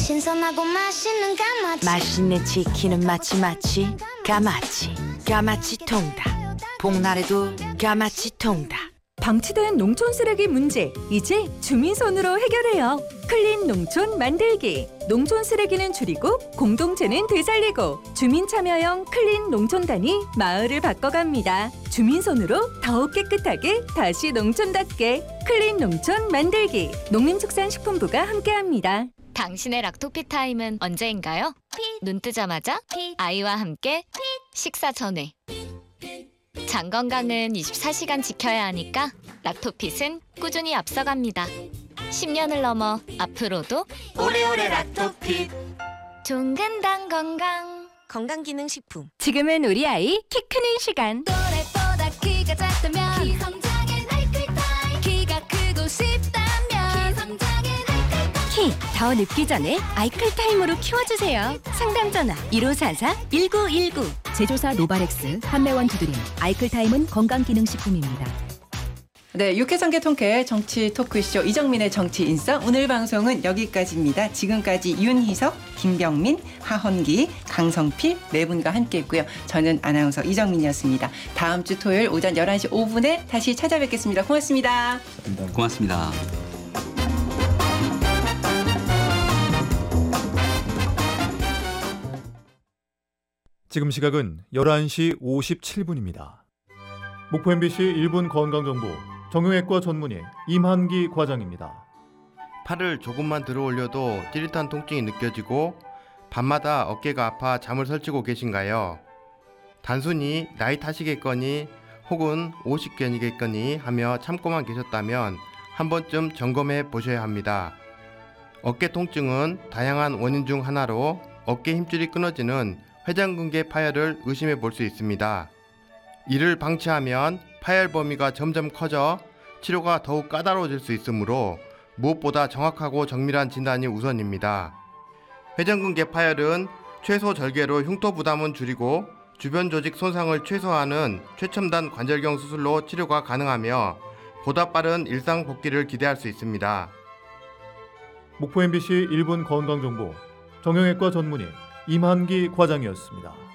신선하고 맛있는 까마치. 맛있는 치킨은 마치 까마치. 까마치 통닭. 복날에도 까마치 통닭. 방치된 농촌 쓰레기 문제, 이제 주민손으로 해결해요. 클린 농촌 만들기. 농촌 쓰레기는 줄이고 공동체는 되살리고 주민 참여형 클린 농촌단이 마을을 바꿔갑니다. 주민손으로 더욱 깨끗하게 다시 농촌답게 클린 농촌 만들기. 농림축산식품부가 함께합니다. 당신의 락토피 타임은 언제인가요? 눈 뜨자마자 아이와 함께 식사 전에. 장 건강은 24시간 지켜야 하니까 락토핏은 꾸준히 앞서갑니다. 10년을 넘어 앞으로도 오래오래 락토핏. 종근당 건강. 건강기능식품. 지금은 우리 아이 키 크는 시간. 또래보다 키가 작다면 키 성장엔 아이클타임. 키가 크고 싶다면 키 성장엔 아이클타임. 키 더 늙기 전에 아이클타임으로 키워주세요. 상담 전화 1544-1919. 제조사 노바렉스, 한매원 두드림, 아이클타임은 건강기능식품입니다. 네, 육회상계 통쾌 정치 토크쇼 이정민의 정치 인싸. 오늘 방송은 여기까지입니다. 지금까지 윤희석, 김병민, 하헌기, 강성필 네 분과 함께했고요. 저는 아나운서 이정민이었습니다. 다음 주 토요일 오전 11시 5분에 다시 찾아뵙겠습니다. 고맙습니다. 고맙습니다. 지금 시각은 11시 57분입니다. 목포 MBC 1분 건강정보 정형외과 전문의 임한기 과장입니다. 팔을 조금만 들어 올려도 찌릿한 통증이 느껴지고 밤마다 어깨가 아파 잠을 설치고 계신가요? 단순히 나이 탓이겠거니 혹은 오십견이겠거니 하며 참고만 계셨다면 한 번쯤 점검해 보셔야 합니다. 어깨 통증은 다양한 원인 중 하나로 어깨 힘줄이 끊어지는 회전근개 파열을 의심해 볼 수 있습니다. 이를 방치하면 파열 범위가 점점 커져 치료가 더욱 까다로워질 수 있으므로 무엇보다 정확하고 정밀한 진단이 우선입니다. 회전근개 파열은 최소 절개로 흉터 부담은 줄이고 주변 조직 손상을 최소화하는 최첨단 관절경 수술로 치료가 가능하며 보다 빠른 일상 복귀를 기대할 수 있습니다. 목포 MBC 1분 건강정보 정형외과 전문의 임한기 과장이었습니다.